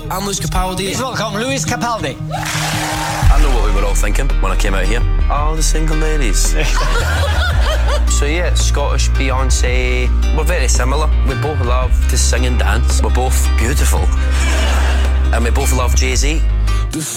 I'm Lewis Capaldi. Please welcome Lewis Capaldi. I know what we were all thinking when I came out here. Oh, the single ladies. So yeah, Scottish Beyonce. We're very similar. We both love to sing and dance. We're both beautiful. And we both love Jay-Z.